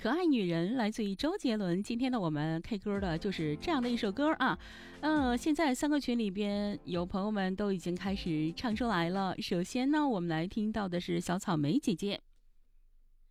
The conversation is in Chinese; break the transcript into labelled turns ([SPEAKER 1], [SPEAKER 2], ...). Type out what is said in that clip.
[SPEAKER 1] 可爱女人来自于周杰伦。今天呢，我们 K 歌的就是这样的一首歌啊。现在三个群里边有朋友们都已经开始唱出来了。首先呢，我们来听到的是小草莓姐姐。